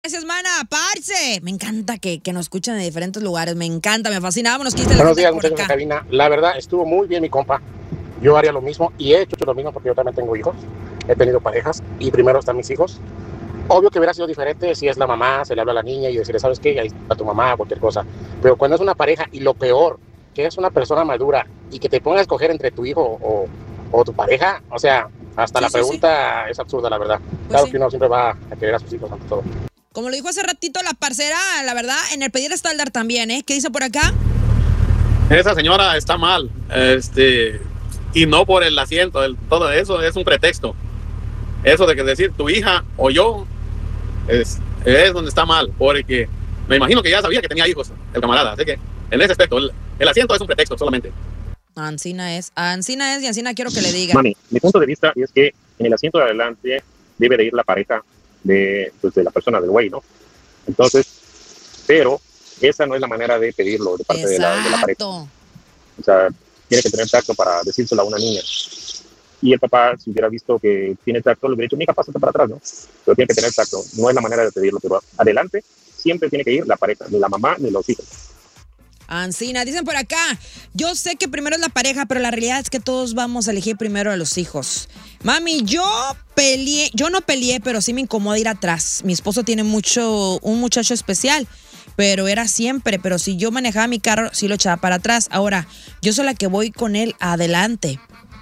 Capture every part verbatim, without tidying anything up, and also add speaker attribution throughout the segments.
Speaker 1: Gracias, mana, parce. Me encanta que, que nos escuchen de diferentes lugares. Me encanta, me fascina. Vámonos, quita
Speaker 2: Buenos días, muchachos de cabina. La verdad, estuvo muy bien mi compa. Yo haría lo mismo y he hecho lo mismo porque yo también tengo hijos. He tenido parejas y primero están mis hijos. Obvio que hubiera sido diferente si es la mamá, se le habla a la niña y decirle, ¿sabes qué? Ahí está tu mamá, cualquier cosa. Pero cuando es una pareja y lo peor, que es una persona madura y que te ponga a escoger entre tu hijo o, o tu pareja, o sea, hasta sí, la sí, pregunta sí. es absurda, la verdad. Pues claro sí. que uno siempre va a querer a sus hijos ante todo.
Speaker 1: Como lo dijo hace ratito la parcera, la verdad, en el pedir está el dar también, ¿eh? ¿Qué dice por acá?
Speaker 3: Esa señora está mal, este, y no por el asiento, el, todo eso es un pretexto. Eso de que decir tu hija o yo es, es donde está mal, porque me imagino que ya sabía que tenía hijos el camarada, así que en ese aspecto, el, el asiento es un pretexto solamente.
Speaker 1: Ancina es, Ancina es y Ancina quiero que le diga.
Speaker 4: Mami, mi punto de vista es que en el asiento de adelante debe de ir la pareja de, pues, de la persona del güey, ¿no? Entonces, pero esa no es la manera de pedirlo de parte de la, de la pareja. O sea, tiene que tener tacto para decírselo a una niña. Y el papá, si hubiera visto que tiene tacto, le hubiera dicho, mija, pásate para atrás, ¿no? Pero tiene que tener tacto. No es la manera de pedirlo, pero adelante siempre tiene que ir la pareja, ni la mamá ni los hijos.
Speaker 1: Ancina, dicen por acá, yo sé que primero es la pareja, pero la realidad es que todos vamos a elegir primero a los hijos. Mami, yo peleé, yo no peleé, pero sí me incomoda ir atrás. Mi esposo tiene mucho, un muchacho especial, pero era siempre, pero si yo manejaba mi carro, sí lo echaba para atrás. Ahora, yo soy la que voy con él adelante.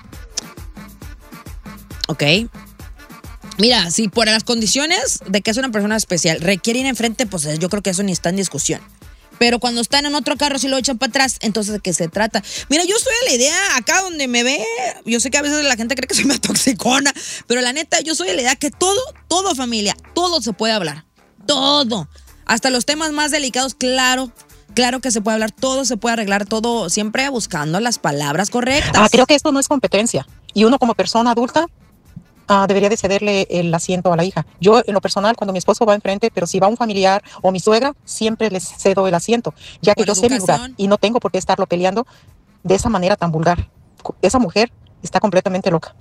Speaker 1: Ok. Mira, si por las condiciones de que es una persona especial requiere ir enfrente, pues yo creo que eso ni está en discusión. Pero cuando están en otro carro, si lo echan para atrás, entonces ¿de qué se trata? Mira, yo soy de la idea, acá donde me ve, yo sé que a veces la gente cree que soy una toxicona, pero la neta, yo soy de la idea que todo, todo familia, todo se puede hablar. Todo. Hasta los temas más delicados, claro, claro que se puede hablar, todo se puede arreglar, todo siempre buscando las palabras correctas.
Speaker 5: Ah, creo que esto no es competencia. Y uno como persona adulta, Uh, debería de cederle el asiento a la hija. Yo, en lo personal, cuando mi esposo va enfrente, pero si va un familiar o mi suegra, siempre les cedo el asiento, ya que yo sé mi lugar y no tengo por qué estarlo peleando de esa manera tan vulgar. Esa mujer está completamente loca.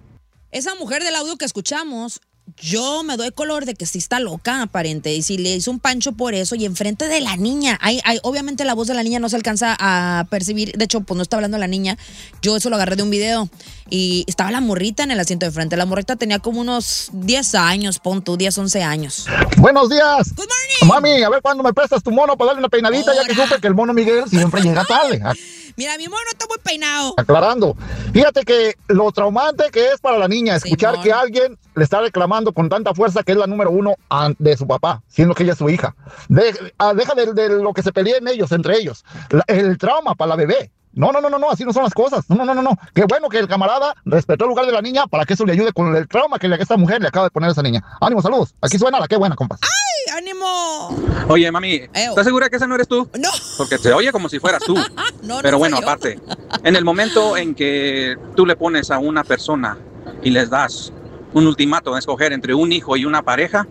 Speaker 1: Esa mujer del audio que escuchamos, yo me doy color de que sí está loca, aparente, y si le hizo un pancho por eso y enfrente de la niña, hay, hay, obviamente la voz de la niña no se alcanza a percibir, de hecho pues no está hablando la niña, yo eso lo agarré de un video y estaba la morrita en el asiento de frente, la morrita tenía como unos diez años, pon tú, diez, once años.
Speaker 6: Buenos días.
Speaker 1: Good morning.
Speaker 6: Mami, a ver cuándo me prestas tu mono para darle una peinadita. Ahora. Ya que supe que el mono Miguel siempre llega tarde.
Speaker 1: Mira, mi mono está muy peinado.
Speaker 6: Aclarando. Fíjate que lo traumante que es para la niña escuchar sí, que alguien le está reclamando con tanta fuerza que es la número uno de su papá, siendo que ella es su hija. De, a, deja de, de lo que se peleen ellos, entre ellos. La, el trauma para la bebé. No, no, no, no, no, así no son las cosas. No, no, no, no, no. Qué bueno que el camarada respetó el lugar de la niña para que eso le ayude con el trauma que esta mujer le acaba de poner a esa niña. Ánimo, saludos. Aquí suena la qué buena, compas.
Speaker 1: ¡Ay, ánimo!
Speaker 7: Oye, mami, Eo. ¿Estás segura que esa no eres tú?
Speaker 1: No.
Speaker 7: Porque se oye como si fueras tú.
Speaker 1: no,
Speaker 7: Pero
Speaker 1: no
Speaker 7: bueno,
Speaker 1: soy yo.
Speaker 7: aparte, en el momento en que tú le pones a una persona y les das un ultimátum a escoger entre un hijo y una pareja,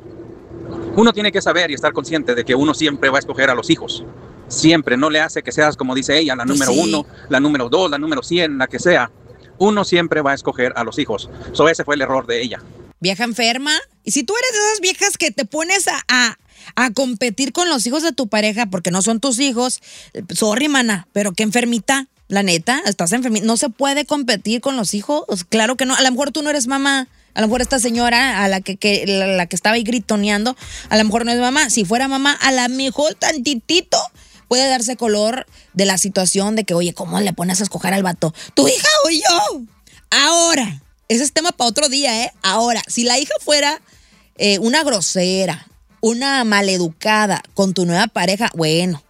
Speaker 7: uno tiene que saber y estar consciente de que uno siempre va a escoger a los hijos. Siempre, no le hace que seas, como dice ella, la número sí. uno, la número dos, la número cien, la que sea. Uno siempre va a escoger a los hijos. So, ese fue el error de ella.
Speaker 1: Vieja enferma. Y si tú eres de esas viejas que te pones a, a, a competir con los hijos de tu pareja porque no son tus hijos, sorry, mana, pero qué enfermita. La neta, estás enfermita. No se puede competir con los hijos. Claro que no. A lo mejor tú no eres mamá. A lo mejor esta señora a la que, que, la, la que estaba ahí gritoneando, a lo mejor no es mamá. Si fuera mamá, a lo mejor tantitito puede darse color de la situación de que, oye, ¿cómo le pones a escoger al vato? ¿Tu hija o yo? Ahora, ese es tema para otro día, ¿eh? Ahora, si la hija fuera eh, una grosera, una maleducada con tu nueva pareja, bueno,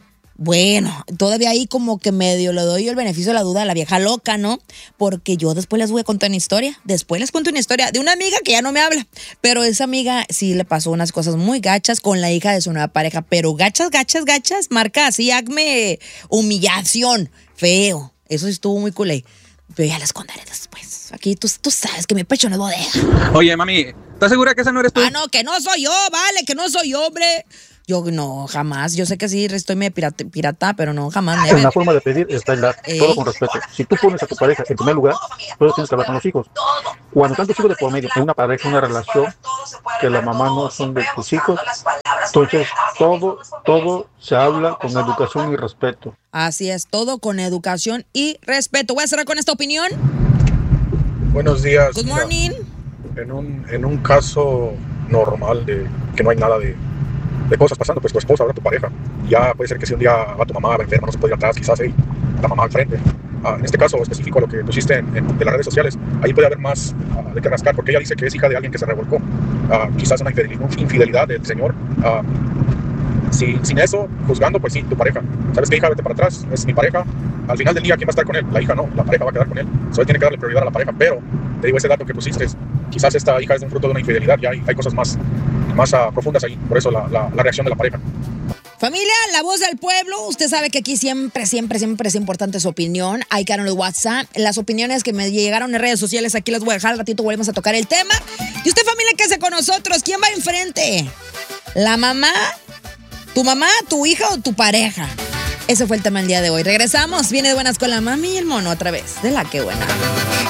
Speaker 1: bueno, todavía ahí como que medio le doy el beneficio de la duda a la vieja loca, ¿no? Porque yo después les voy a contar una historia, después les cuento una historia de una amiga que ya no me habla, pero esa amiga sí le pasó unas cosas muy gachas con la hija de su nueva pareja, pero gachas, gachas, gachas, marca así, hazme humillación, feo, eso estuvo muy culé, pero ya les contaré después, aquí tú, tú sabes que mi pecho no es bodega.
Speaker 7: Oye, mami, ¿estás segura que esa no eres tú?
Speaker 1: Ah, no, que no soy yo, vale, que no soy yo, hombre. Yo no, jamás. Yo sé que sí, estoy medio pirata, pirata pero no, jamás.
Speaker 8: En
Speaker 1: never.
Speaker 8: la forma de pedir está el dar,
Speaker 1: Eh.
Speaker 8: todo con respeto. Si tú pones a tu pareja en primer lugar, tú tienes que hablar con los hijos. Cuando tantos hijos de por medio, en una pareja, una relación, que la mamá no son de tus hijos, entonces todo, todo se habla con educación y respeto.
Speaker 1: Así es, todo con educación y respeto. Voy a cerrar con esta opinión.
Speaker 9: Buenos días.
Speaker 1: Good
Speaker 9: Mira,
Speaker 1: morning.
Speaker 9: en un, en un caso normal de que no hay nada de, de cosas pasando, pues tu esposa, ahora tu pareja. Ya puede ser que si un día va tu mamá, va enferma, no se puede ir atrás, quizás hey, la mamá al frente. Ah, en este caso específico, lo que pusiste en, en, de las redes sociales, ahí puede haber más uh, de que rascar, porque ella dice que es hija de alguien que se revolcó. Uh, quizás una infidelidad, infidelidad del señor. Uh, si, sin eso, juzgando, pues sí, tu pareja. ¿Sabes qué, hija? Vete para atrás, es mi pareja. Al final del día, ¿quién va a estar con él? La hija no, la pareja va a quedar con él. Solo tiene que darle prioridad a la pareja, pero te digo, ese dato que pusiste, quizás esta hija es un fruto de una infidelidad, ya hay, hay cosas más, más uh, profundas ahí, por eso la, la, la reacción de la pareja.
Speaker 1: Familia, la voz del pueblo. Usted sabe que aquí siempre, siempre, siempre es importante su opinión. Hay que en el WhatsApp. Las opiniones que me llegaron en redes sociales, aquí las voy a dejar. Al ratito volvemos a tocar el tema. Y usted, familia, quédese con nosotros. ¿Quién va enfrente? ¿La mamá? ¿Tu mamá, tu hija o tu pareja? Ese fue el tema del día de hoy. Regresamos. Viene de buenas con la mami y el mono otra vez. De la que buena.